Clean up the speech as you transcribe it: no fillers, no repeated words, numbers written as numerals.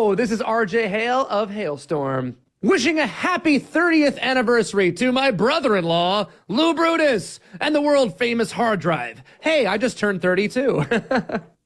Hello, this is RJ Hale of Hailstorm. Wishing a happy 30th anniversary to my brother-in-law, Lou Brutus, and the world-famous hard drive. Hey, I just turned 32.